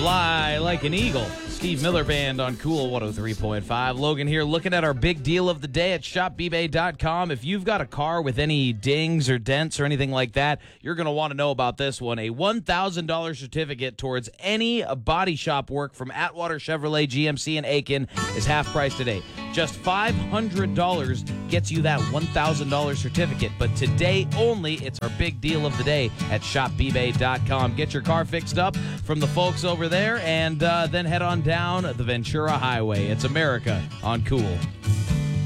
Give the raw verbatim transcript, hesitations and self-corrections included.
Fly like an eagle. Steve Miller Band on Cool one oh three point five. Logan here looking at our big deal of the day at shop b bay dot com. If you've got a car with any dings or dents or anything like that, you're going to want to know about this one. A one thousand dollars certificate towards any body shop work from Atwater Chevrolet, G M C, and Aiken is half price today. Just five hundred dollars gets you that one thousand dollars certificate. But today only, it's our big deal of the day at shop b bay dot com. Get your car fixed up from the folks over there and uh, then head on down the Ventura Highway. It's America on Cool.